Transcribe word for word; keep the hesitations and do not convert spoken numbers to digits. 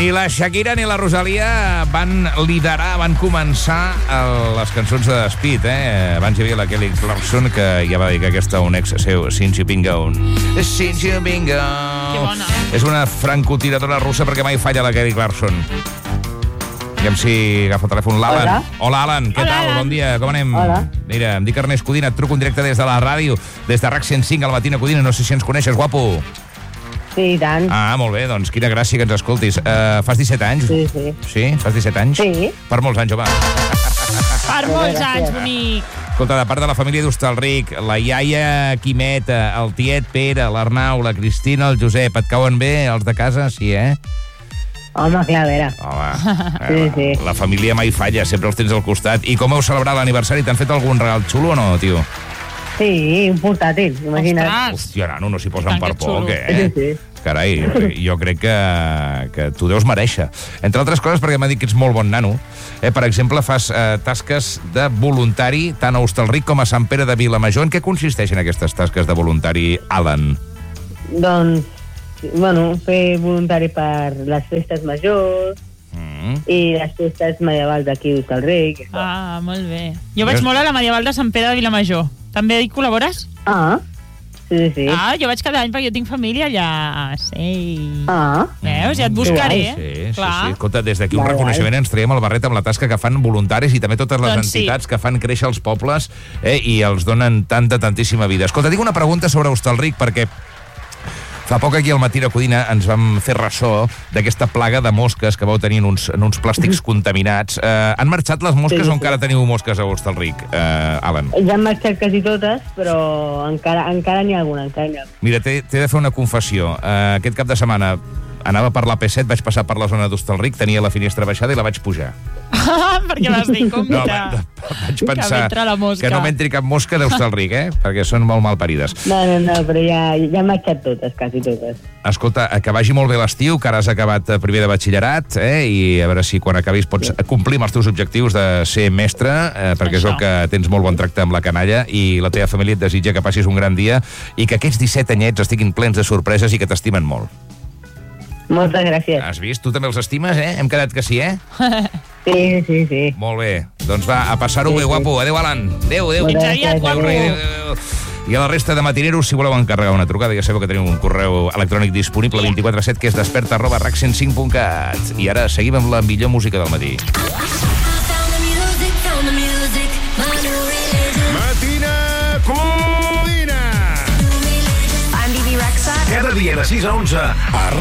Ni la Shakira ni la Rosalia van liderar, van començar el, les cançons de Speed, eh? Abans hi havia la Kelly Clarkson, que ja va dedicar aquesta a un ex seu, Since You Been Gone. Since You Been Gone. Que bona. És una francotiradora russa perquè mai falla la Kelly Clarkson. Aviam si agafa el telèfon l'Alan. Hola. Hola, Alan. Què Hola, tal? Alan. Bon dia. Com anem? Hola. Mira, em dic Ernest Codina, et truco en directe des de la ràdio, des de RAC cent cinc al matí a Codina. No sé si ens coneixes, guapo. Sí, i tant. Ah, molt bé, doncs quina gràcia que ens escoltis. Uh, fas disset anys? Sí, sí. Sí? Fas disset anys? Sí. Per molts anys, home. Per molts gràcies. anys, bonic. Escolta, de part de la família d'Hostalric, la iaia Quimeta, el tiet Pere, l'Arnau, la Cristina, el Josep, et cauen bé els de casa? Sí, eh? Home, clar, a veure. Home, Sí, eh, sí. la família mai falla, sempre els tens al costat. I com heu celebrat l'aniversari? T'han fet algun regal xulo o no, tio? Sí, un portàtil, imagina't. Ostres. Hòstia, nano, no s'hi posen Tant per que xulo. poc, eh? Sí, sí. Carai, jo crec que, que tu deus mereixer. Entre altres coses, perquè m'ha dit que ets molt bon nano. Eh, per exemple, fas eh, tasques de voluntari tant a Hostalric com a Sant Pere de Vilamajor. En què consisteixen aquestes tasques de voluntari, Alan? Doncs, bueno, fer voluntari per les festes majors Mm. i les festes medievals d'aquí d'Hostalric. Ah, molt bé. Jo vaig molt a la medieval de Sant Pere de Vilamajor. També hi col·labores? Ah, sí, sí. Ah, jo vaig cada any perquè jo tinc família allà. Sí. Ah, Veus? Ja et buscaré. Sí, sí, Clar. sí. Escolta, des d'aquí un Val, reconeixement ens traiem el barret amb la tasca que fan voluntaris i també totes les Doncs sí. entitats que fan créixer els pobles eh, i els donen tanta, tantíssima vida. Escolta, dic una pregunta sobre Hostalric perquè fa poc aquí al matí a Codina ens vam fer ressò d'aquesta plaga de mosques que vau tenir en uns, en uns plàstics contaminats. Eh, han marxat les mosques Sí, o sí. encara teniu mosques a Hostalric, eh, Alan? ja han marxat quasi totes, però encara encara n'hi ha alguna, encara n'hi ha alguna. Mira, t'he t'he de fer una confessió. Uh, aquest cap de setmana anava per l'A P set, vaig passar per la zona d'Hostalric, tenia la finestra baixada i la vaig pujar. perquè vas dir, compte. No, va, vaig Que pensar m'entra la mosca. que no m'entri cap mosca d'Hostalric, eh? Perquè són molt mal parides. No, no, no, però ja, ja han marxat totes, quasi totes. Escolta, que vagi molt bé l'estiu, que ara has acabat eh, primer de batxillerat, eh? I a veure si quan acabis pots complir amb els teus objectius de ser mestre, eh? perquè és Això. el que tens molt bon tracte amb la canalla i la teva família et desitja que passis un gran dia i que aquests disset anyets estiguin plens de sorpreses i que t'estimen molt. Moltes gràcies. Has vist? Tu també els estimes, eh? Hem quedat que sí, eh? Sí, sí, sí. Molt bé. Doncs va, a passar-ho Sí, bé, sí. guapo. Adéu, Alan. Adéu, adéu. Moltes Fins aviat, gràcies. guapo. Adéu, rei, adéu, adéu. I a la resta de matineros, si voleu encarregar una trucada, ja sabeu que teniu un correu electrònic disponible vint-i-quatre set, que és desperta arroba rac cent cinc punt cat. I ara seguim amb la millor música del matí. Matina Codina. I'm Bibi Rexa. Cada dia de sis a onze a